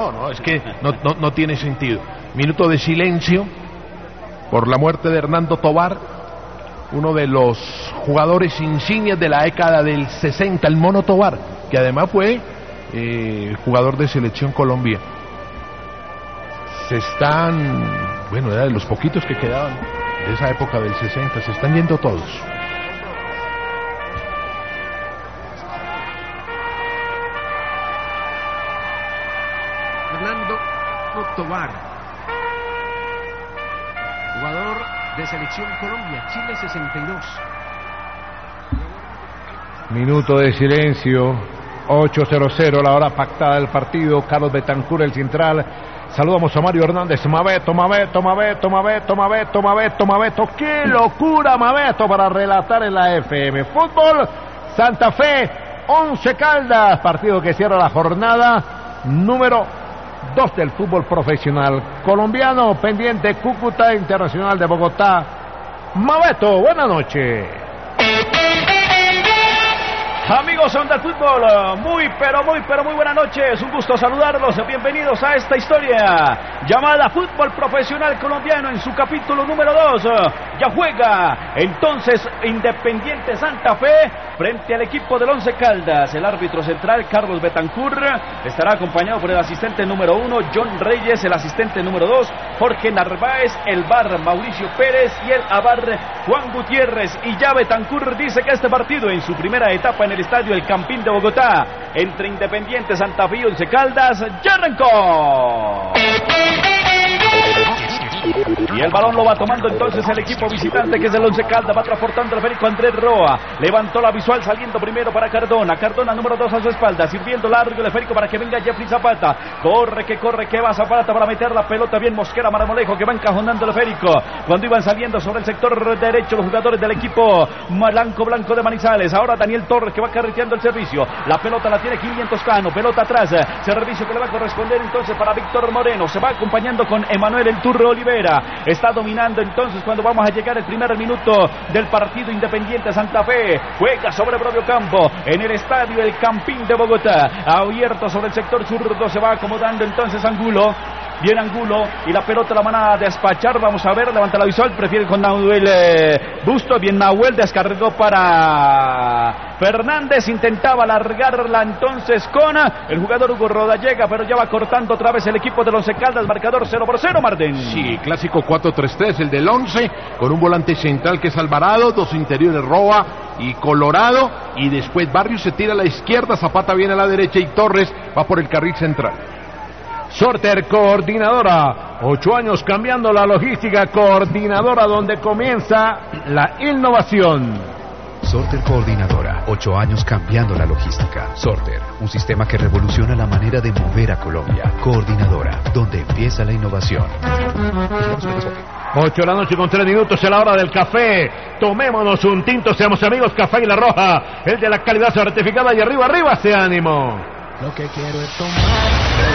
No, es que no tiene sentido. Minuto de silencio por la muerte de Hernando Tovar, uno de los jugadores insignias de la década del 60, el Mono Tovar, que además fue jugador de Selección Colombia. Se están, bueno, era de los poquitos que quedaban de esa época del 60, se están yendo todos. Hernando Tovar, jugador de Selección Colombia, Chile 62. Minuto de silencio, 8:00, la hora pactada del partido. Carlos Betancur, el central. Saludamos a Mario Hernández. Mabeto. ¡Qué locura, Mabeto, para relatar en la FM! Fútbol, Santa Fe, 11 Caldas. Partido que cierra la jornada número 2 del fútbol profesional colombiano. Pendiente Cúcuta Internacional de Bogotá. Mabeto, buenas noches. Amigos Onda Fútbol, muy buenas noches, un gusto saludarlos, bienvenidos a esta historia llamada Fútbol Profesional Colombiano en su capítulo número 2. Ya juega entonces Independiente Santa Fe frente al equipo del Once Caldas. El árbitro central Carlos Betancur estará acompañado por el asistente número 1 John Reyes, el asistente número 2 Jorge Narváez, el VAR Mauricio Pérez y el AVAR Juan Gutiérrez. Y ya Betancur dice que este partido en su primera etapa en el estadio El Campín de Bogotá entre Independiente Santa Fe y Once Caldas ya arrancó. Y el balón lo va tomando entonces el equipo visitante, que es el Once Caldas. Va transportando el esférico Andrés Roa. Levantó la visual saliendo primero para Cardona. Cardona número 2 a su espalda, sirviendo largo el esférico para que venga Jeffrey Zapata. Corre, que va Zapata para meter la pelota bien Mosquera Marmolejo, que va encajonando el esférico. Cuando iban saliendo sobre el sector derecho los jugadores del equipo blanco de Manizales. Ahora Daniel Torres, que va carreteando el servicio. La pelota la tiene Kilian Toscano. Pelota atrás. Servicio que le va a corresponder entonces para Víctor Moreno. Se va acompañando con Emanuel El Turro Olivera. Está dominando entonces cuando vamos a llegar el primer minuto del partido. Independiente Santa Fe juega sobre propio campo en el estadio El Campín de Bogotá. Abierto sobre el sector zurdo, se va acomodando entonces Angulo. Bien Angulo y la pelota la van a despachar. Vamos a ver, levanta la visual, prefiere con Nahuel Busto. Bien Nahuel, descargó para Fernández, intentaba alargarla entonces con el jugador Hugo Rodallega, pero ya va cortando otra vez el equipo de Once Caldas, marcador 0-0, Martín. Sí, clásico 4-3-3, el del 11, con un volante central que es Alvarado, dos interiores Roa y Colorado, y después Barrios se tira a la izquierda, Zapata viene a la derecha y Torres va por el carril central. Sorter Coordinadora, 8 años cambiando la logística. Coordinadora, donde comienza la innovación. Sorter Coordinadora, 8 años cambiando la logística. Sorter, un sistema que revoluciona la manera de mover a Colombia. Coordinadora, donde empieza la innovación. 8 de la noche con 3 minutos, es la hora del café. Tomémonos un tinto, seamos amigos. Café Águila Roja, el de la calidad certificada. Y arriba ese ánimo. Lo que quiero es tomar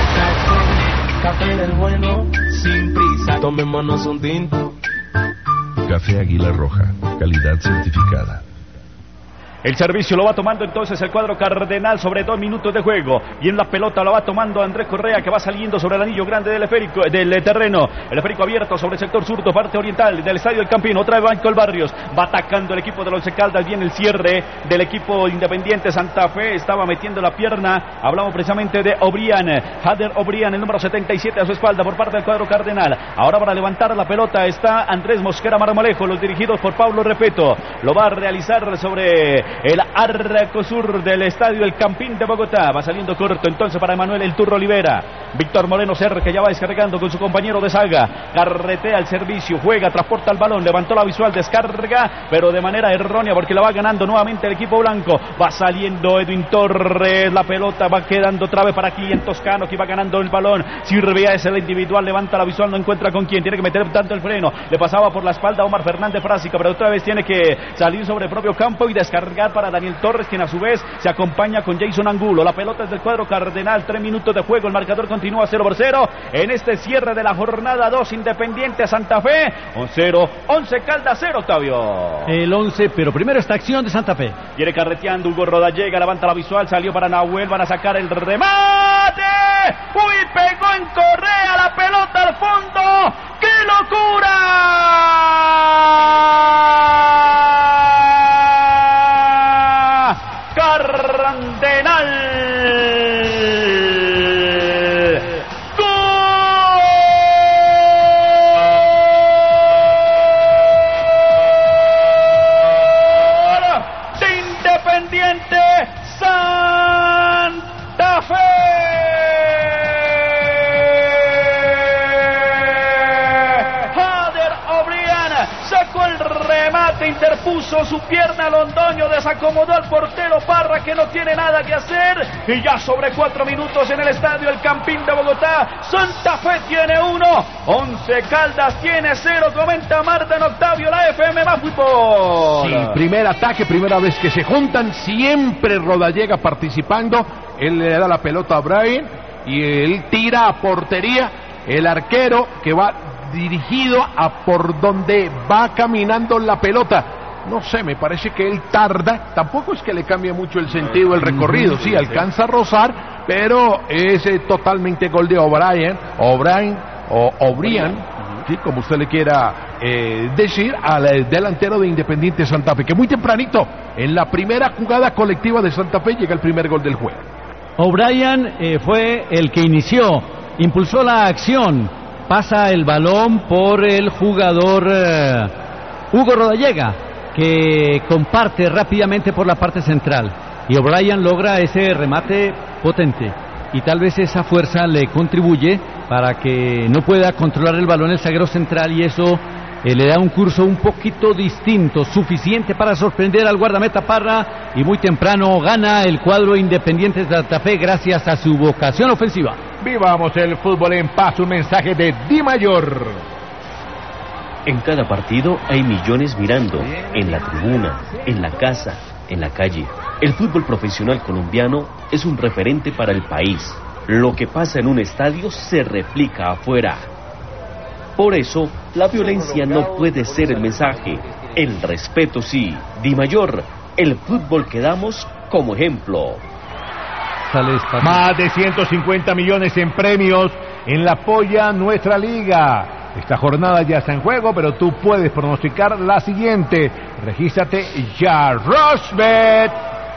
café del bueno, sin prisa. Tomémonos un tinto. Café Águila Roja, calidad certificada. El servicio lo va tomando entonces el cuadro cardenal sobre 2 minutos de juego. Y en la pelota lo va tomando Andrés Correa, que va saliendo sobre el anillo grande del esférico, del terreno. El esférico abierto sobre el sector surdo, parte oriental del estadio del Campín. Otra vez Michael Barrios. Va atacando el equipo de los Once Caldas. Viene el cierre del equipo Independiente Santa Fe. Estaba metiendo la pierna. Hablamos precisamente de O'Brien. Hader O'Brien, el número 77 a su espalda por parte del cuadro cardenal. Ahora para levantar la pelota está Andrés Mosquera Marmolejo. Los dirigidos por Pablo Repeto. Lo va a realizar sobre el arco sur del estadio El Campín de Bogotá. Va saliendo corto entonces para Emanuel El Turro Olivera. Víctor Moreno Serra, que ya va descargando con su compañero de saga. Carretea el servicio, juega, transporta el balón, levantó la visual, descarga, pero de manera errónea porque la va ganando nuevamente el equipo blanco. Va saliendo Edwin Torres, la pelota va quedando otra vez para Kilian Toscano, que va ganando el balón. Sirve a ese el individual, levanta la visual, no encuentra con quién, tiene que meter tanto el freno. Le pasaba por la espalda a Omar Fernández Frásica, pero otra vez tiene que salir sobre el propio campo y descargar para Daniel Torres, quien a su vez se acompaña con Jason Angulo. La pelota es del cuadro cardenal, 3 minutos de juego, el marcador continúa. continúa 0-0 en este cierre de la jornada 2. Independiente Santa Fe 1-0, 11 Caldas 0, Octavio. El 11, pero primero esta acción de Santa Fe. Viene carreteando Hugo Rodallega, levanta la visual, salió para Nahuel, van a sacar el remate. ¡Uy! Pegó en Correa la pelota al fondo. ¡Qué locura! Cardenal. Gol de Independiente Santa Fe. Sacó el remate, interpuso su pierna Londoño, desacomodó al portero Parra, que no tiene nada que hacer, y ya sobre 4 minutos en el estadio El Campín de Bogotá, Santa Fe tiene 1, 11 Caldas tiene 0, comenta Marta en Octavio, la FM más fútbol. Sí, primer ataque, primera vez que se juntan, siempre Rodallega participando, él le da la pelota a Brian, y él tira a portería, el arquero que va dirigido a por donde va caminando la pelota. No sé, me parece que él tarda, tampoco es que le cambie mucho el sentido del recorrido, sí, alcanza a rozar, pero es totalmente gol de O'Brien, sí, como usted le quiera decir, al delantero de Independiente Santa Fe, que muy tempranito, en la primera jugada colectiva de Santa Fe, llega el primer gol del juego. O'Brien fue el que inició, impulsó la acción. Pasa el balón por el jugador Hugo Rodallega, que comparte rápidamente por la parte central. Y O'Brien logra ese remate potente. Y tal vez esa fuerza le contribuye para que no pueda controlar el balón el zaguero central. Y eso le da un curso un poquito distinto, suficiente para sorprender al guardameta Parra. Y muy temprano gana el cuadro Independiente de Santa Fe gracias a su vocación ofensiva. Vivamos el fútbol en paz, un mensaje de Di Mayor. En cada partido hay millones mirando, en la tribuna, en la casa, en la calle. El fútbol profesional colombiano es un referente para el país. Lo que pasa en un estadio se replica afuera. Por eso, la violencia no puede ser el mensaje. El respeto sí. Di Mayor, el fútbol que damos como ejemplo. Más de 150 millones en premios en la Polla Nuestra Liga. Esta jornada ya está en juego, pero tú puedes pronosticar la siguiente. Regístrate ya. Rosbet.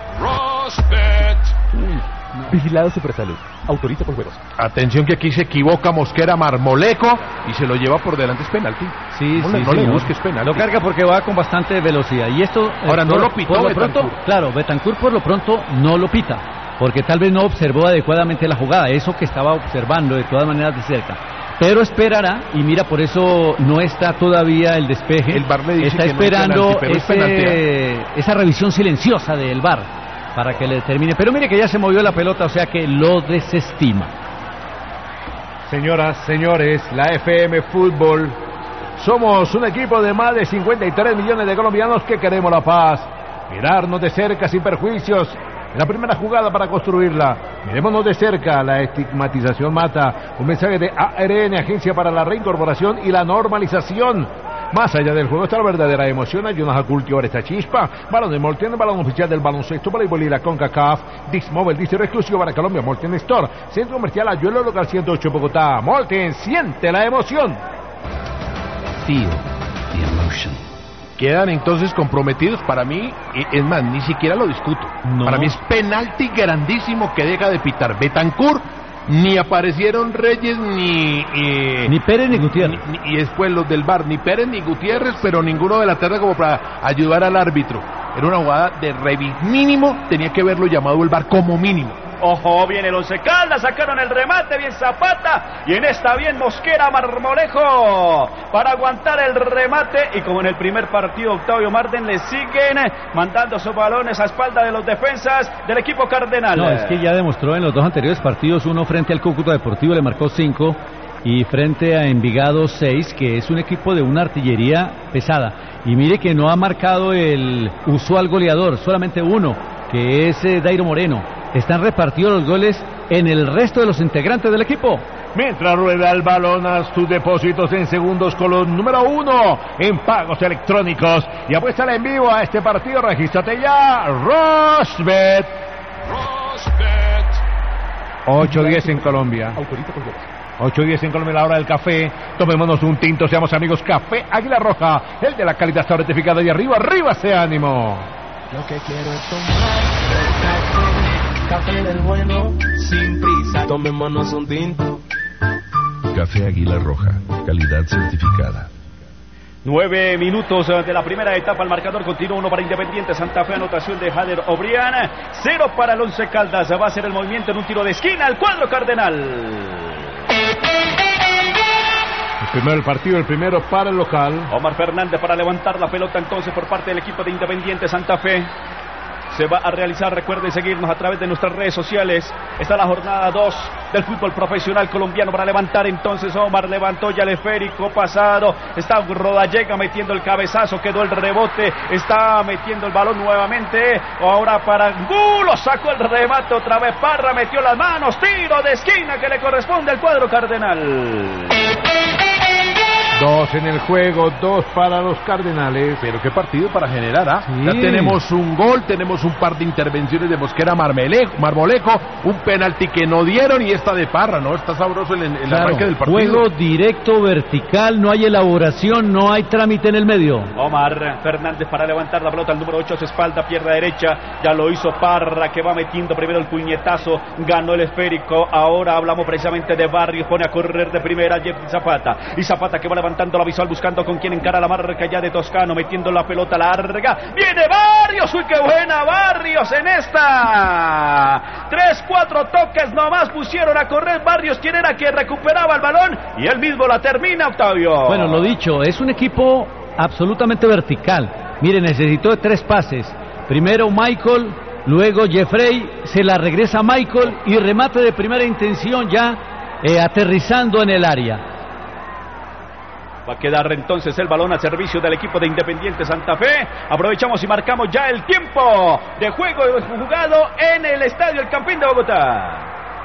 Vigilado Supersalud. Autoriza por juegos. Atención que aquí se equivoca Mosquera Marmolejo y se lo lleva por delante, es penalti. Sí, no le busques penalti. Lo carga porque va con bastante velocidad. Y esto ahora no lo pitó Betancur. Claro, Betancur por lo pronto no lo pita, porque tal vez no observó adecuadamente la jugada, eso que estaba observando de todas maneras de cerca. Pero esperará, y mira, por eso no está todavía el despeje. El VAR le dice está que esperando no es penalti, esa revisión silenciosa del VAR para que le determine. Pero mire que ya se movió la pelota, o sea que lo desestima. Señoras, señores, la FM Fútbol. Somos un equipo de más de 53 millones de colombianos que queremos la paz. Mirarnos de cerca sin perjuicios. La primera jugada para construirla. Mirémonos de cerca, la estigmatización mata. Un mensaje de ARN, Agencia para la Reincorporación y la Normalización. Más allá del juego está la verdadera emoción. Ayúdanos a cultivar esta chispa. Balón de Molten, balón oficial del baloncesto, voleibol y la CONCACAF. Dix Mobile, diseño exclusivo para Colombia. Molten Store, Centro Comercial Ayuelo Local 108 Bogotá. Molten, siente la emoción. Feel the emotion. Quedan entonces comprometidos. Para mí, es más, ni siquiera lo discuto. No. Para mí es penalti grandísimo que deja de pitar Betancur. Ni aparecieron Reyes ni Pérez ni Gutiérrez. Y después los del VAR, ni Pérez ni Gutiérrez, pero ninguno de la terna como para ayudar al árbitro. Era una jugada de mínimo, tenía que haberlo llamado el VAR como mínimo. Ojo, viene el Once Caldas, sacaron el remate, bien Zapata, y en esta bien Mosquera Marmolejo, para aguantar el remate, y como en el primer partido Octavio Marden le siguen mandando sus balones a espalda de los defensas del equipo cardenal. No, es que ya demostró en los dos anteriores partidos, uno frente al Cúcuta Deportivo le marcó 5, y frente a Envigado 6, que es un equipo de una artillería pesada, y mire que no ha marcado el usual goleador, solamente uno, que es Dairo Moreno. Están repartidos los goles en el resto de los integrantes del equipo. Mientras rueda el balón, haz tus depósitos en segundos con los número 1 en pagos electrónicos. Y apuéstale en vivo a este partido. Regístrate ya. Rosbet. 8:10 en Colombia. 8:10 en Colombia, la hora del café. Tomémonos un tinto, seamos amigos. Café Águila Roja, el de la calidad certificada. Y arriba, arriba ese ánimo. Lo que quiero es tomar café del bueno, sin prisa. Tomémonos un tinto. Café Águila Roja, calidad certificada. 9 minutos de la primera etapa, el marcador continúa, 1 para Independiente Santa Fe, anotación de Jader Obrián, 0 para el Once Caldas, va a ser el movimiento en un tiro de esquina, el cuadro cardenal. El primero del partido, el primero para el local. Omar Fernández para levantar la pelota entonces por parte del equipo de Independiente Santa Fe. Se va a realizar, recuerden seguirnos a través de nuestras redes sociales. Está la jornada 2 del fútbol profesional colombiano para levantar entonces. Omar levantó ya el esférico pasado. Está Rodallega metiendo el cabezazo, quedó el rebote. Está metiendo el balón nuevamente. Ahora para Angulo, sacó el remate otra vez. Parra metió las manos. Tiro de esquina que le corresponde al cuadro cardenal. 2 en el juego, 2 para los Cardenales. Pero qué partido para generar, ¿ah? Sí. Ya tenemos un gol, tenemos un par de intervenciones de Mosquera Marmolejo, un penalti que no dieron y esta de Parra, ¿no? Está sabroso el arranque del partido. Juego directo, vertical, no hay elaboración, no hay trámite en el medio. Omar Fernández para levantar la pelota, el número 8 a su espalda, pierna derecha, ya lo hizo Parra, que va metiendo primero el puñetazo, ganó el esférico. Ahora hablamos precisamente de Barrios, pone a correr de primera Jeffrey Zapata, y Zapata que va levantando la visual, buscando con quién encara la marca ya de Toscano, metiendo la pelota larga, viene Barrios, uy qué buena Barrios en esta, 3-4 toques nomás pusieron a correr Barrios, quien era que recuperaba el balón, y él mismo la termina, Octavio. Bueno, lo dicho, es un equipo absolutamente vertical. Mire, necesitó de 3 pases, primero Michael, luego Jeffrey, se la regresa a Michael y remate de primera intención ya aterrizando en el área. Va a quedar entonces el balón al servicio del equipo de Independiente Santa Fe. Aprovechamos y marcamos ya el tiempo de juego jugado en el estadio El Campín de Bogotá.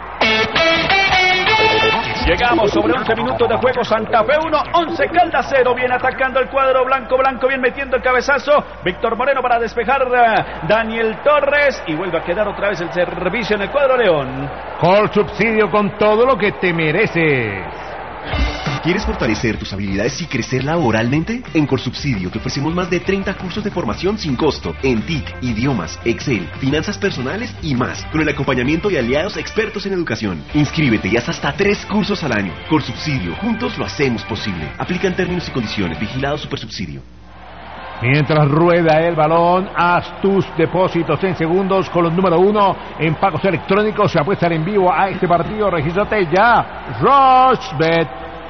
Llegamos sobre 11 minutos de juego. Santa Fe 1, Once Caldas 0. Viene atacando el cuadro blanco, bien metiendo el cabezazo. Víctor Moreno para despejar Daniel Torres. Y vuelve a quedar otra vez el servicio en el cuadro León. Colsubsidio, con todo lo que te mereces. ¿Quieres fortalecer tus habilidades y crecer laboralmente? En Colsubsidio te ofrecemos más de 30 cursos de formación sin costo en TIC, idiomas, Excel, finanzas personales y más, con el acompañamiento de aliados expertos en educación. Inscríbete y haz hasta 3 cursos al año. Colsubsidio, juntos lo hacemos posible. Aplican términos y condiciones. Vigilado Supersubsidio. Mientras rueda el balón, haz tus depósitos en segundos con los número 1 en pagos electrónicos. Se apuestan en vivo a este partido. Regístrate ya. Rosbet.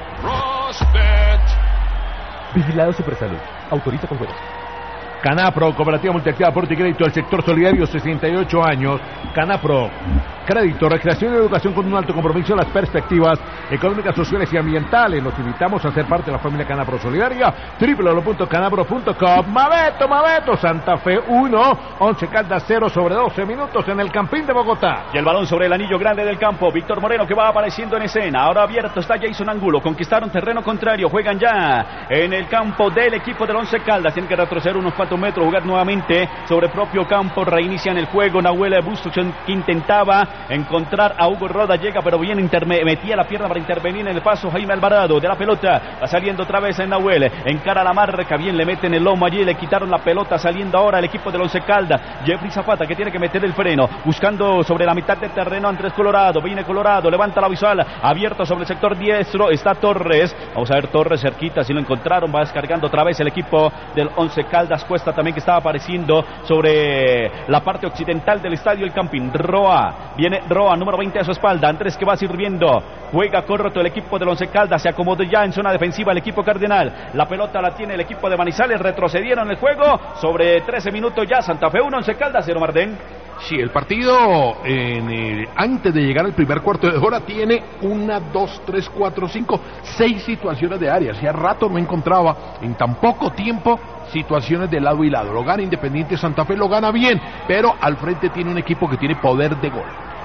Vigilado Supersalud. Autoriza con juegos. Canapro, Cooperativa Multiactiva Aporte y Crédito del Sector Solidario, 68 años. Canapro, crédito, recreación y educación con un alto compromiso en las perspectivas económicas, sociales y ambientales. Los invitamos a ser parte de la familia Canapro Solidaria. www.canapro.com. Mabeto, Santa Fe 1, Once Caldas 0 sobre 12 minutos en el Campín de Bogotá. Y el balón sobre el anillo grande del campo. Víctor Moreno que va apareciendo en escena. Ahora abierto está Jason Angulo. Conquistaron terreno contrario. Juegan ya en el campo del equipo del Once Caldas. Tienen que retroceder unos 4 metros, jugar nuevamente sobre propio campo, reinician el juego. Nahuel Bustos que intentaba encontrar a Hugo Rodallega, pero bien metía la pierna para intervenir en el paso Jaime Alvarado de la pelota, va saliendo otra vez en Nahuel, encara la marca, bien le meten el lomo allí, le quitaron la pelota, saliendo ahora el equipo del Once Caldas. Jeffrey Zapata que tiene que meter el freno, buscando sobre la mitad del terreno Andrés Colorado, viene Colorado, levanta la visual, abierto sobre el sector diestro, está Torres, vamos a ver Torres cerquita, si lo encontraron, va descargando otra vez el equipo del Once Caldas. Cuesta también que estaba apareciendo sobre la parte occidental del estadio El Campín. Viene Roa, número 20 a su espalda. Andrés que va sirviendo, juega corto el equipo del Once Caldas, se acomodó ya en zona defensiva el equipo cardenal. La pelota la tiene el equipo de Manizales, retrocedieron el juego sobre 13 minutos ya. Santa Fe 1, Once Caldas 0, Marden. Sí, el partido antes de llegar al primer cuarto de hora tiene 1, 2, 3, 4, 5, 6 situaciones de área. Hacía rato no encontraba en tan poco tiempo situaciones de lado y lado. Lo gana Independiente Santa Fe, lo gana bien, pero al frente tiene un equipo que tiene poder de gol.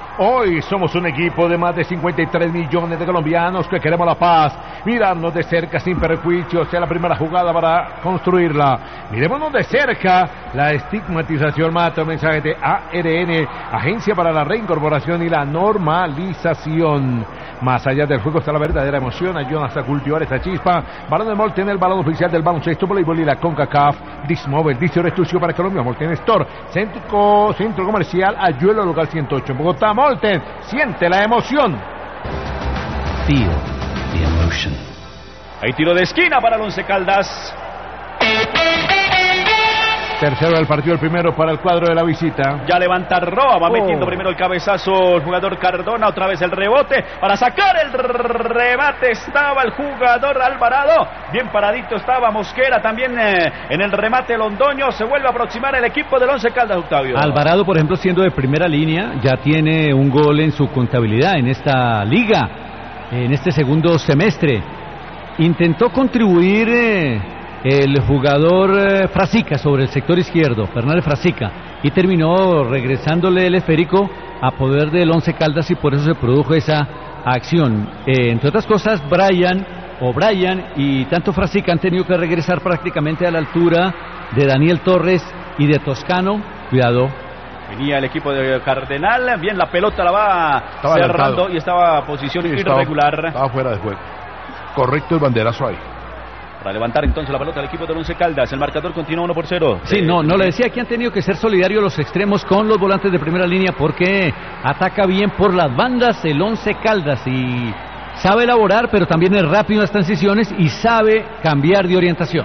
Hoy somos un equipo de más de 53 millones de colombianos que queremos la paz. Mirarnos de cerca sin perjuicios, sea la primera jugada para construirla. Mirémonos de cerca. La estigmatización mata. Mensaje de ARN, Agencia para la Reincorporación y la Normalización. Más allá del juego está la verdadera emoción. Ayúdanos a cultivar esta chispa. Balón de Molten, el balón oficial del baloncesto, voleibol y la CONCACAF. Dismóvil, dice exclusivo para Colombia. Molten Store, centro comercial Ayuelo, local 108 en Bogotá. Molten, siente la emoción. Feel the emotion. Hay tiro de esquina para el Once Caldas. Tercero del partido, el primero para el cuadro de la visita. Ya levanta Roa, va metiendo primero el cabezazo el jugador Cardona, otra vez el rebote para sacar el remate. Estaba el jugador Alvarado, bien paradito estaba Mosquera también en el remate Londoño. Se vuelve a aproximar el equipo del Once Caldas, Octavio. Alvarado, por ejemplo, siendo de primera línea, ya tiene un gol en su contabilidad en esta liga, en este segundo semestre. Intentó contribuir el jugador Frasica sobre el sector izquierdo, Fernández Frasica, y terminó regresándole el esférico a poder del Once Caldas y por eso se produjo esa acción. Entre otras cosas, Brian y tanto Frasica han tenido que regresar prácticamente a la altura de Daniel Torres y de Toscano. Cuidado. Venía el equipo de Cardenal, bien la pelota la va cerrando adelantado. Y estaba posición irregular. Estaba fuera de juego. Correcto el banderazo ahí. Para levantar entonces la pelota del equipo del Once Caldas. El marcador continúa 1-0. Sí, no le decía que han tenido que ser solidarios los extremos con los volantes de primera línea porque ataca bien por las bandas el Once Caldas y sabe elaborar, pero también es rápido en las transiciones y sabe cambiar de orientación.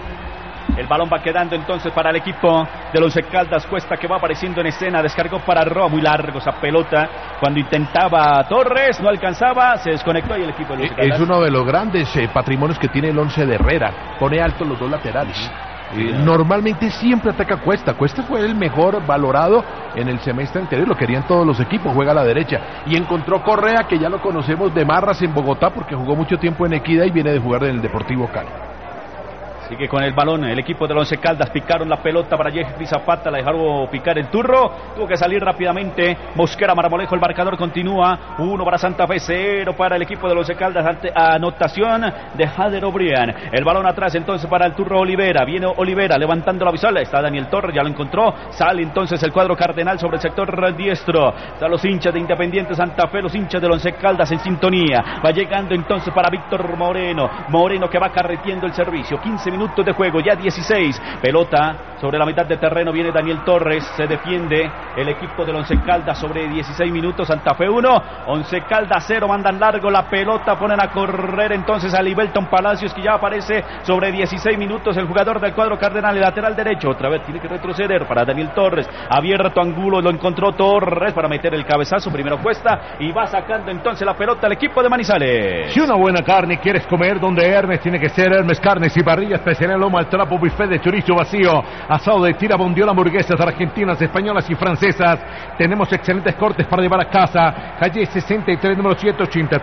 El balón va quedando entonces para el equipo del Once Caldas. Cuesta que va apareciendo en escena. Descargó para Roa. Muy largo esa pelota. Cuando intentaba Torres, no alcanzaba. Se desconectó y el equipo del Once Caldas. Es uno de los grandes patrimonios que tiene el Once de Herrera. Pone alto los dos laterales. Normalmente siempre ataca Cuesta. Cuesta fue el mejor valorado en el semestre anterior. Lo querían todos los equipos. Juega a la derecha. Y encontró Correa, que ya lo conocemos de Marras en Bogotá porque jugó mucho tiempo en Equidad y viene de jugar en el Deportivo Cali. Sigue con el balón el equipo del Once Caldas. Picaron la pelota para Jeffrey Zapata. La dejaron picar el turro. Tuvo que salir rápidamente Mosquera Marmolejo. El marcador continúa. 1 para Santa Fe, 0 para el equipo del Once Caldas. Anotación de Jader O'Brien. El balón atrás entonces para el turro Olivera. Viene Olivera levantando la visual. Está Daniel Torres, ya lo encontró. Sale entonces el cuadro Cardenal sobre el sector diestro. Están los hinchas de Independiente Santa Fe, los hinchas del Once Caldas en sintonía. Va llegando entonces para Víctor Moreno. Moreno que va carretiendo el servicio. 15 minutos de juego, ya 16. Pelota sobre la mitad de terreno, viene Daniel Torres, se defiende el equipo del Once Caldas sobre 16 minutos. Santa Fe 1, Once Caldas 0, mandan largo la pelota, ponen a correr entonces a Libelton Palacios, que ya aparece sobre 16 minutos el jugador del cuadro Cardenal, el lateral derecho. Otra vez tiene que retroceder para Daniel Torres, abierto Angulo, lo encontró Torres para meter el cabezazo. Primero Cuesta y va sacando entonces la pelota al equipo de Manizales. Si una buena carne quieres comer, donde Hermes tiene que ser Hermes Carnes y Parrillas, especial lomo al trapo, buffet de chorizo vacío, asado de tira, bondiola, hamburguesas argentinas, españolas y francesas. Tenemos excelentes cortes para llevar a casa. Calle 63, número 780,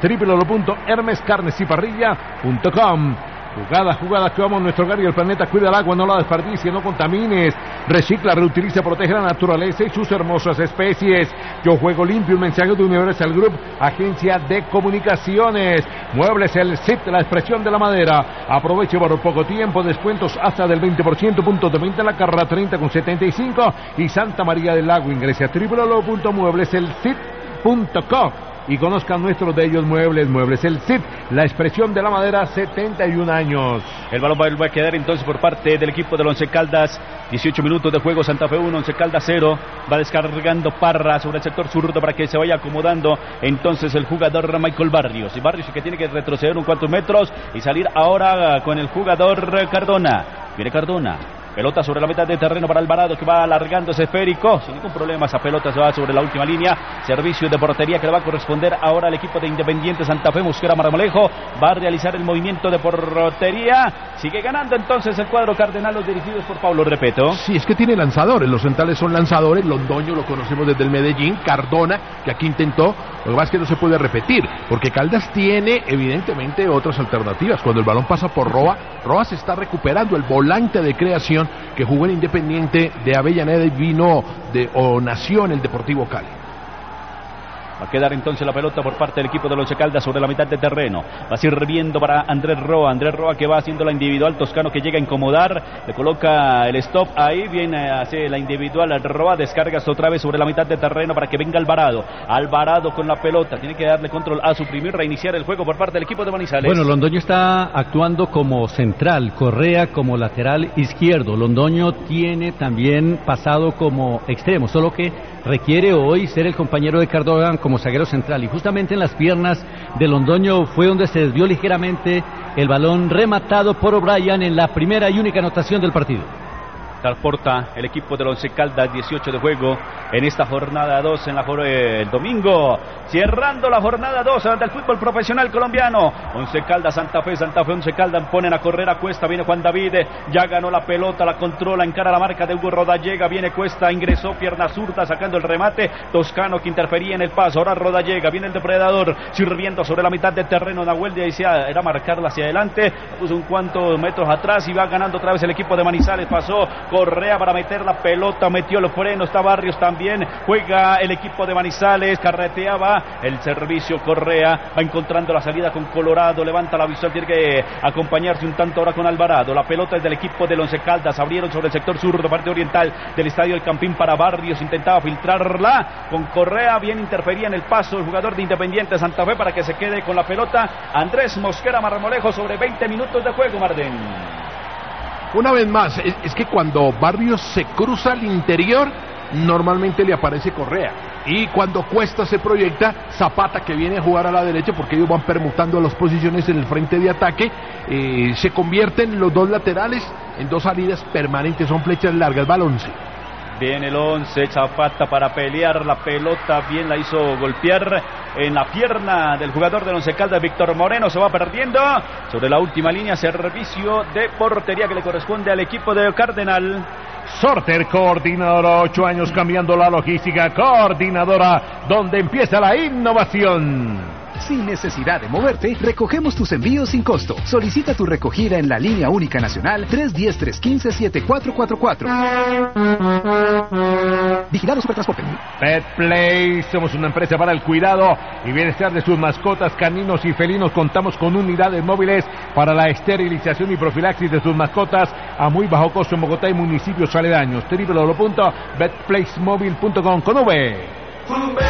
www.hermescarnesyparrilla.com. Jugada que vamos a nuestro hogar y el planeta. Cuida el agua, no la desperdicies, no contamines. Recicla, reutiliza, protege la naturaleza y sus hermosas especies. Yo juego limpio, un mensaje de Universal Group, agencia de comunicaciones. Muebles El Cid, la expresión de la madera. Aproveche por poco tiempo, descuentos hasta del 20%, puntos de venta en la carrera 30 con 75 y Santa María del Lago. Ingrese a www.muebleselcid.com y conozcan nuestros de ellos muebles. Muebles El Cid, la expresión de la madera, 71 años. El balón va a quedar entonces por parte del equipo del Once Caldas. 18 minutos de juego, Santa Fe 1, Once Caldas 0. Va descargando Parra sobre el sector zurdo para que se vaya acomodando entonces el jugador Michael Barrios. Y Barrios que tiene que retroceder unos cuantos metros y salir ahora con el jugador Cardona. Viene Cardona. Pelota sobre la mitad de terreno para Alvarado, que va alargando ese esférico. Sin ningún problema, esa pelota se va sobre la última línea. Servicio de portería que le va a corresponder ahora al equipo de Independiente Santa Fe. Mosquera Marmolejo va a realizar el movimiento de portería. Sigue ganando entonces el cuadro Cardenal, los dirigidos por Pablo Repeto. Sí, es que tiene lanzadores. Los centrales son lanzadores. Londoño lo conocemos desde el Medellín. Cardona, que aquí intentó. Lo que pasa es que no se puede repetir, porque Caldas tiene evidentemente otras alternativas. Cuando el balón pasa por Roa se está recuperando, el volante de creación que jugó en Independiente de Avellaneda y nació en el Deportivo Cali. Va a quedar entonces la pelota por parte del equipo de Once Caldas sobre la mitad de terreno. Va sirviendo para Andrés Roa. Andrés Roa que va haciendo la individual. Toscano que llega a incomodar. Le coloca el stop ahí. Viene a hacer la individual. Roa descargas otra vez sobre la mitad de terreno para que venga Alvarado. Alvarado con la pelota. Tiene que darle control a suprimir, reiniciar el juego por parte del equipo de Manizales. Bueno, Londoño está actuando como central. Correa como lateral izquierdo. Londoño tiene también pasado como extremo. Solo que requiere hoy ser el compañero de Cardona como zaguero central, y justamente en las piernas de Londoño fue donde se desvió ligeramente el balón rematado por O'Brien en la primera y única anotación del partido. Transporta el equipo de Once Caldas, 18 de juego en esta jornada 2 el domingo, cerrando la jornada 2 del fútbol profesional colombiano. Once Caldas, Santa Fe, Once Caldas ponen a correr a Cuesta, viene Juan David, ya ganó la pelota, la controla, encara la marca de Hugo Rodallega, viene Cuesta, ingresó, pierna zurda, sacando el remate, Toscano que interfería en el paso, ahora Rodallega, viene el depredador, sirviendo sobre la mitad de terreno, Nahuel de Aicea, era marcarla hacia adelante, puso un cuantos metros atrás y va ganando otra vez el equipo de Manizales, pasó Correa para meter la pelota, metió los frenos, está Barrios también, juega el equipo de Manizales, carreteaba el servicio Correa, va encontrando la salida con Colorado, levanta la visual, tiene que acompañarse un tanto ahora con Alvarado, la pelota es del equipo del Once Caldas, abrieron sobre el sector sur de parte oriental del estadio El Campín para Barrios, intentaba filtrarla con Correa, bien interfería en el paso el jugador de Independiente Santa Fe para que se quede con la pelota Andrés Mosquera Marmolejo sobre 20 minutos de juego, Marden. Una vez más, es que cuando Barrios se cruza al interior, normalmente le aparece Correa. Y cuando Cuesta se proyecta, Zapata que viene a jugar a la derecha, porque ellos van permutando las posiciones en el frente de ataque, se convierten los dos laterales en dos salidas permanentes, son flechas largas, va al 11. Viene el 11, Zapata para pelear la pelota, bien la hizo golpear en la pierna del jugador del Once Caldas, Víctor Moreno, se va perdiendo sobre la última línea, servicio de portería que le corresponde al equipo de Cardenal. Sorter, coordinadora, 8 años cambiando la logística, coordinadora, donde empieza la innovación. Sin necesidad de moverte, recogemos tus envíos sin costo. Solicita tu recogida en la línea única nacional 310-315-7444. Vigilado Supertransporte. Petplay, somos una empresa para el cuidado y bienestar de sus mascotas, caninos y felinos. Contamos con unidades móviles para la esterilización y profilaxis de sus mascotas a muy bajo costo en Bogotá y municipios aledaños. www.betplacemovil.com con V.